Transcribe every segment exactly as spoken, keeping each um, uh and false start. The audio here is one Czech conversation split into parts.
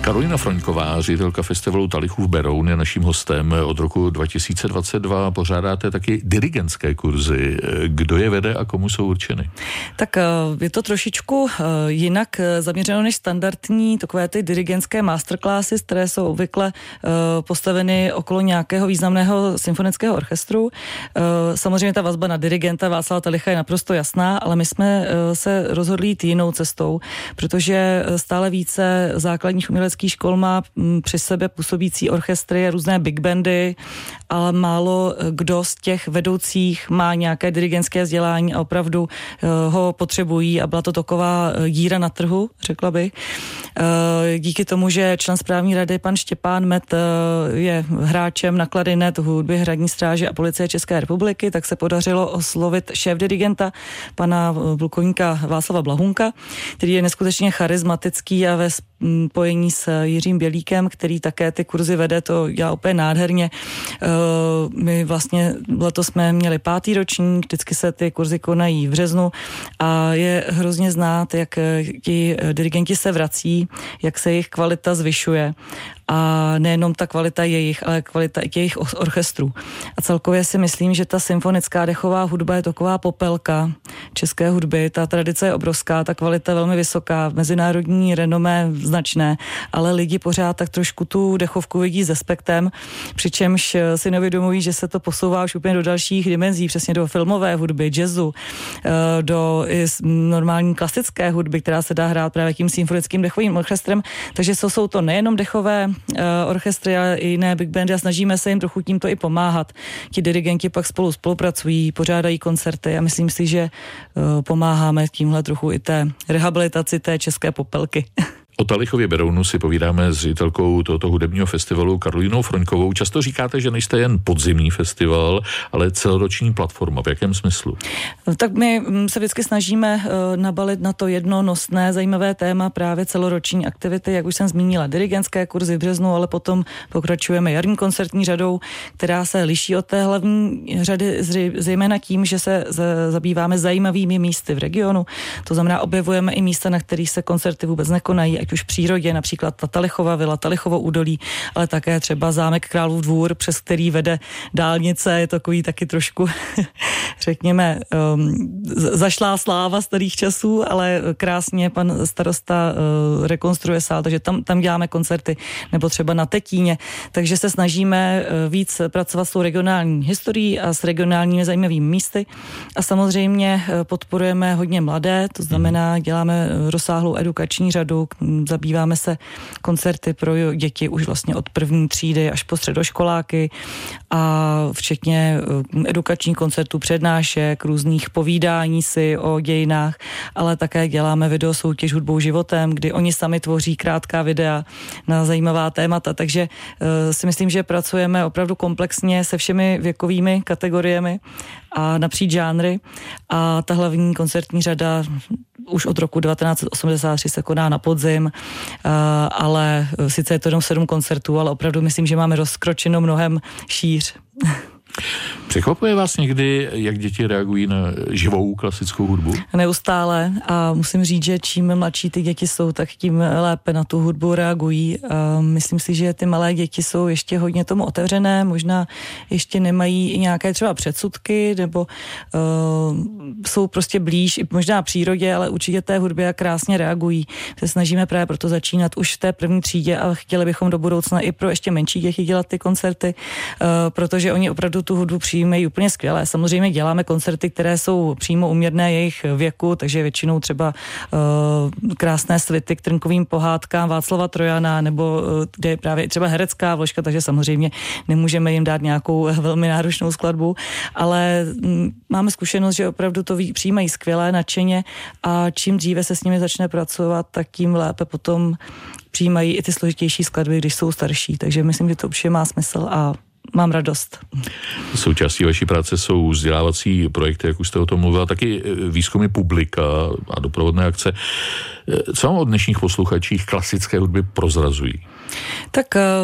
Karolína Froňková, ředitelka festivalu Talichův Beroun, je naším hostem. Od roku dva tisíce dvacet dva pořádáte taky dirigentské kurzy. Kdo je vede a komu jsou určeny? Tak je to trošičku jinak zaměřeno než standardní takové ty dirigentské masterclassy, které jsou obvykle postaveny okolo nějakého významného symfonického orchestru. Samozřejmě ta vazba na dirigenta Václava Talicha je naprosto jasná, ale my jsme se rozhodli jít jinou cestou, protože stále více základních uměleckých škol má při sebe působící orchestry, různé big bandy, ale málo kdo z těch vedoucích má nějaké dirigentské vzdělání a opravdu ho potřebují a byla to taková díra na trhu, řekla bych. Díky tomu, že člen správní rady pan Štěpán Met je hráčem na klarinet hudby Hradní stráže a Policie České republiky, tak se podařilo oslovit šéf-dirigenta pana plukovníka Václava Blahunka, který je neskutečně charismatický a ve spojení s Jiřím Bělíkem, který také ty kurzy vede, to dělá úplně nádherně. My vlastně letos jsme měli pátý ročník, vždycky se ty kurzy konají v březnu a je hrozně znát, jak ti dirigenti se vrací, jak se jejich kvalita zvyšuje. A nejenom ta kvalita jejich, ale kvalita i jejich orchestrů. A celkově si myslím, že ta symfonická dechová hudba je taková popelka české hudby. Ta tradice je obrovská, ta kvalita velmi vysoká, mezinárodní renomé značné, ale lidi pořád tak trošku tu dechovku vidí s respektem, přičemž si neuvědomují, že se to posouvá už úplně do dalších dimenzí, přesně do filmové hudby, jazzu, do normální klasické hudby, která se dá hrát právě tím symfonickým dechovým orchestrem. Takže co jsou to nejenom dechové orchestry, ale i jiné big bandy a snažíme se jim trochu tímto i pomáhat. Ti dirigenti pak spolu spolupracují, pořádají koncerty a myslím si, že pomáháme tímhle trochu i té rehabilitaci té české popelky. O Talichově Berounu si povídáme s ředitelkou tohoto hudebního festivalu Karolínou Froňkovou. Často říkáte, že nejste jen podzimní festival, ale celoroční platforma. V jakém smyslu? Tak my se vždycky snažíme nabalit na to jedno nosné, zajímavé téma právě celoroční aktivity, jak už jsem zmínila, dirigentské kurzy v březnu, ale potom pokračujeme jarní koncertní řadou, která se liší od té hlavní řady zejména tím, že se zabýváme zajímavými místy v regionu. To znamená, objevujeme i místa, na kterých se koncerty vůbec nekonají, ať už v přírodě, například ta Talichova vila, Talichovo údolí, ale také třeba zámek Králův Dvůr, přes který vede dálnice, je takový taky trošku, řekněme, um, zašlá sláva starých časů, ale krásně pan starosta uh, rekonstruuje sál, takže tam, tam děláme koncerty, nebo třeba na Tetíně, takže se snažíme uh, víc pracovat s tou regionální historií a s regionálními zajímavými místy a samozřejmě uh, podporujeme hodně mladé, to znamená, děláme rozsáhlou edukační řadu, zabýváme se koncerty pro děti už vlastně od první třídy až po středoškoláky a včetně edukačních koncertů, přednášek, různých povídání si o dějinách, ale také děláme videosoutěž Hudbou životem, kdy oni sami tvoří krátká videa na zajímavá témata, takže uh, si myslím, že pracujeme opravdu komplexně se všemi věkovými kategoriemi a napříč žánry a ta hlavní koncertní řada už od roku devatenáct osmdesát tři se koná na podzim, ale sice je to jenom sedm koncertů, ale opravdu myslím, že máme rozkročeno mnohem šíř. Překvapuje vás někdy, jak děti reagují na živou klasickou hudbu? Neustále a musím říct, že čím mladší ty děti jsou, tak tím lépe na tu hudbu reagují. A myslím si, že ty malé děti jsou ještě hodně tomu otevřené, možná ještě nemají nějaké třeba předsudky, nebo uh, jsou prostě blíž i možná přírodě, ale určitě té hudbě krásně reagují. Se snažíme právě proto začínat už v té první třídě a chtěli bychom do budoucna i pro ještě menší děti dělat ty koncerty, uh, protože oni opravdu tu hudbu přijímají úplně skvěle. Samozřejmě děláme koncerty, které jsou přímo uměrné jejich věku, takže většinou třeba uh, krásné svity k trnkovým pohádkám Václava Trojana, nebo uh, kde je právě třeba herecká vložka, takže samozřejmě nemůžeme jim dát nějakou velmi náročnou skladbu, ale um, máme zkušenost, že opravdu to přijímají skvěle, nadšeně a čím dříve se s nimi začne pracovat, tak tím lépe potom přijímají i ty složitější skladby, když jsou starší, takže myslím, že to určitě má smysl a mám radost. Součástí vaší práce jsou vzdělávací projekty, jak už jste o tom mluvila, taky výzkumy publika a doprovodné akce. Co vám od dnešních posluchačích klasické hudby prozrazují? Tak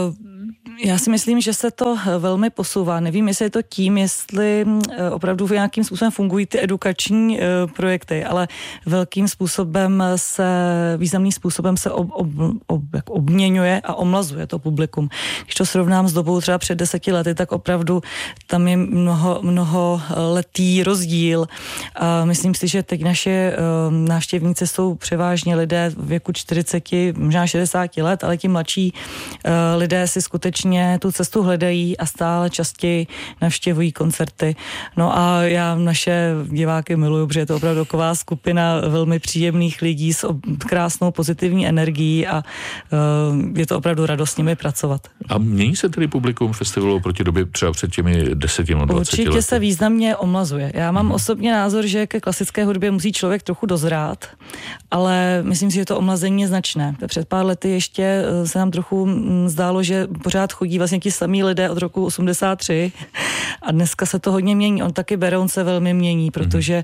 Já si myslím, že se to velmi posouvá. Nevím, jestli je to tím, jestli opravdu nějakým způsobem fungují ty edukační projekty, ale velkým způsobem se, významným způsobem se ob, ob, ob, jak obměňuje a omlazuje to publikum. Když to srovnám s dobou třeba před deseti lety, tak opravdu tam je mnoho, mnoho letý rozdíl. A myslím si, že teď naše návštěvníci jsou převážně lidé v věku čtyřicet, možná šedesát let, ale ti mladší lidé si skutečně tu cestu hledají a stále častěji navštěvují koncerty. No a já naše diváky miluju, protože je to opravdu taková skupina velmi příjemných lidí s krásnou pozitivní energií a uh, je to opravdu radost s nimi pracovat. A mění se tedy publikum festivalu proti době třeba před těmi deseti nebo dvaceti lety? Určitě se významně omlazuje. Já mám hmm. osobně názor, že ke klasické hudbě musí člověk trochu dozrát, ale myslím si, že to omlazení je značné. Před pár lety ještě se nám trochu zdálo, že pořád chodí vlastně ti samí lidé od roku osmdesát tři a dneska se to hodně mění. On taky Beroun se velmi mění, protože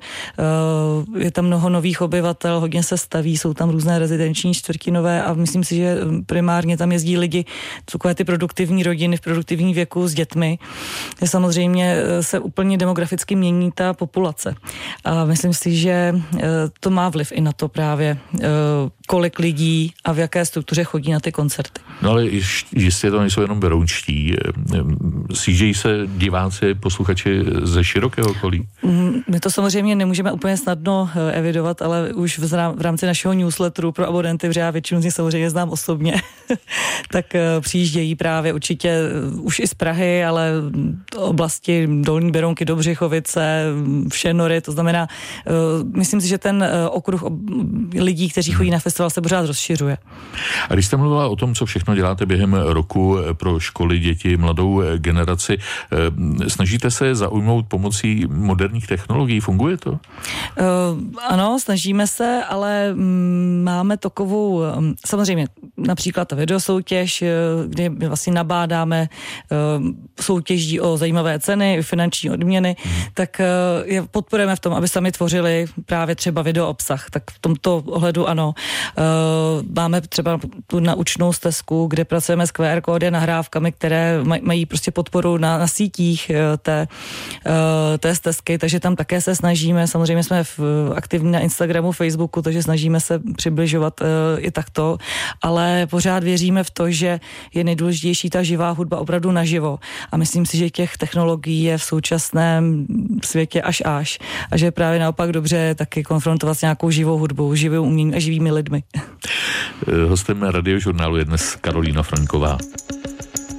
uh, je tam mnoho nových obyvatel, hodně se staví, jsou tam různé rezidenční čtvrtinové a myslím si, že primárně tam jezdí lidi, takové ty produktivní rodiny v produktivní věku s dětmi. Samozřejmě se úplně demograficky mění ta populace. A myslím si, že uh, to má vliv i na to právě, uh, kolik lidí a v jaké struktuře chodí na ty koncerty. No ale jistě to nejsou jenom berounští. Sjíždějí se diváci, posluchači ze širokého okolí? My to samozřejmě nemůžeme úplně snadno evidovat, ale už v rámci našeho newsletteru pro abonenty, protože já většinu z nich samozřejmě znám osobně, tak přijíždějí právě určitě už i z Prahy, ale oblasti Dolní Berounky, Dobřichovice, Všenory, to znamená, myslím si, že ten okruh lidí, kteří chodí na festival, se pořád rozšiřuje. A když jste mluvila o tom, co všechno děláte během roku pro školy, děti, mladou generaci, snažíte se zaujmout pomocí moderních technologií? Funguje to? Uh, ano, snažíme se, ale um, máme takovou, um, samozřejmě například ta videosoutěž, kde vlastně nabádáme uh, soutěží o zajímavé ceny, finanční odměny, hmm. tak uh, je podporujeme v tom, aby sami tvořili právě třeba videoobsah. Tak v tomto ohledu ano. Uh, máme třeba tu naučnou stezku, kde pracujeme s Q R kódy a nahrávkami, které maj, mají prostě podporu na, na sítích té, té stezky, takže tam také se snažíme, samozřejmě jsme v, aktivní na Instagramu, Facebooku, takže snažíme se přibližovat i takto, ale pořád věříme v to, že je nejdůležitější ta živá hudba opravdu naživo a myslím si, že těch technologií je v současném světě až až a že právě naopak dobře taky konfrontovat s nějakou živou hudbou, živým uměním a živými lidmi. Hostem Radiožurnálu je dnes Karolína Fronková.